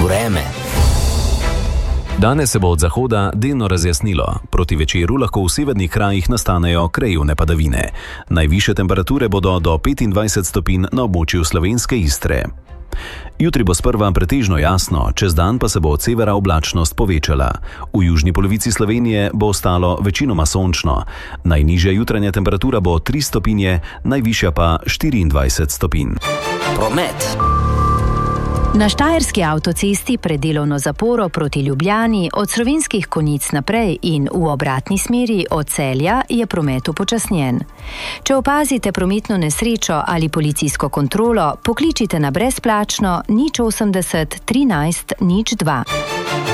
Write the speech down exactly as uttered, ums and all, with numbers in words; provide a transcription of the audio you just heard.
Vreme. Danes se bo od zahoda delno razjasnilo. Proti večeru lahko v severnih krajih nastanejo krajevne padavine. Najvišje temperature bodo do petindvajset stopinj na območju slovenske Istre. Jutri bo sprva pretežno jasno, čez dan pa se bo od severa oblačnost povečala. V južni polovici Slovenije bo ostalo večinoma sončno. Najnižja jutranja temperatura bo tri stopinje, najvišja pa štiriindvajset stopinj. Promet. Na štajerski avtocesti pred delovno zaporo proti Ljubljani od Slovenskih Konjic naprej in v obratni smeri od Celja je promet upočasnjen. Če opazite prometno nesrečo ali policijsko kontrolo, pokličite na brezplačno nič osemdeset trinajst nič dva.